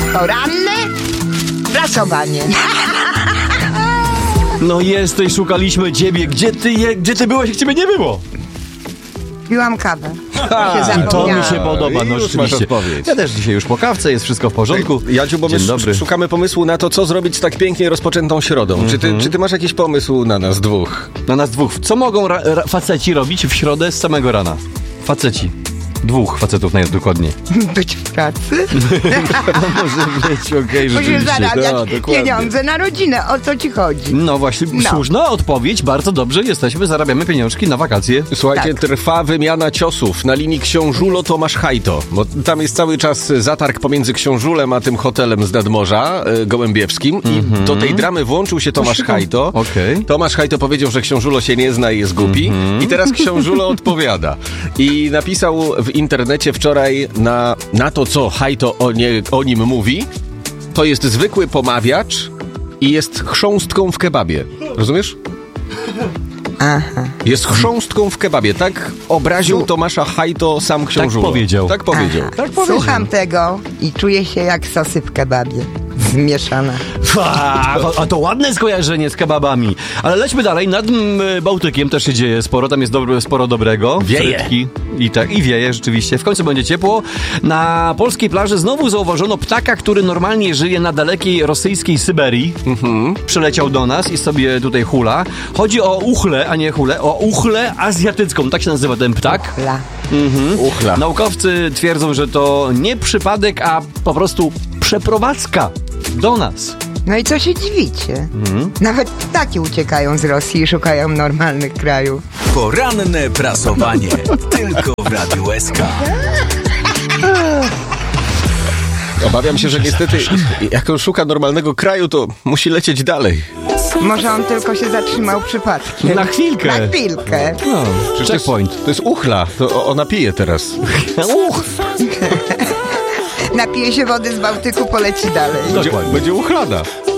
Poranne prasowanie. No jesteś, szukaliśmy ciebie. Gdzie ty byłeś, jak ciebie nie było? Piłam kawę. To mi się podoba, no już masz rzeczywiście. odpowiedź. Ja też dzisiaj już po kawce, jest wszystko w porządku. Jadziu, bo my Dzień dobry. szukamy pomysłu na to, co zrobić z tak pięknie rozpoczętą środą. Czy ty masz jakiś pomysł na nas dwóch? Na nas dwóch. Co mogą faceci robić w środę z samego rana? Faceci. Dwóch facetów najdokładniej. Być w pracy. Może być, okej, Musisz rzeczywiście. zarabiać dokładnie. pieniądze na rodzinę. O co ci chodzi? No właśnie, słuszna odpowiedź, bardzo dobrze, jesteśmy, zarabiamy pieniążki na wakacje. Słuchajcie, Tak. trwa wymiana ciosów na linii Książulo-Tomasz Hajto, bo tam jest cały czas zatarg pomiędzy Książulem a tym hotelem z nadmorza gołębiewskim i do tej dramy włączył się Tomasz Hajto. Okej. Tomasz Hajto powiedział, że Książulo się nie zna i jest głupi i teraz Książulo odpowiada. I napisał w internecie wczoraj na to, co Hajto o nim mówi, to jest zwykły pomawiacz i jest chrząstką w kebabie. Rozumiesz? Aha. Jest chrząstką w kebabie. Tak obraził Tomasza Hajto sam Książulo. powiedział. Tak powiedział. Słucham tego i czuję się jak sosy w kebabie. Zmieszana. A to ładne skojarzenie z kebabami. Ale lećmy dalej. Nad Bałtykiem też się dzieje sporo. Tam jest sporo dobrego. Wieje. Frytki. I wieje rzeczywiście. W końcu będzie ciepło. Na polskiej plaży znowu zauważono ptaka, który normalnie żyje na dalekiej rosyjskiej Syberii. Przyleciał do nas i sobie tutaj hula. Chodzi o uchlę, a nie hulę. O uchlę azjatycką. Tak się nazywa ten ptak. Uchla. Naukowcy twierdzą, że to nie przypadek, a po prostu przeprowadzka do nas. No i co się dziwicie? Nawet ptaki uciekają z Rosji i szukają normalnych krajów. Poranne prasowanie. Tylko w Radiu SK. Obawiam się, że niestety jak on szuka normalnego kraju, to musi lecieć dalej. Może on tylko się zatrzymał przypadkiem. Na chwilkę. Na chwilkę. No, Przecież checkpoint. To jest uchla. To ona pije teraz. Napije się wody z Bałtyku, poleci dalej. Będzie uchlana.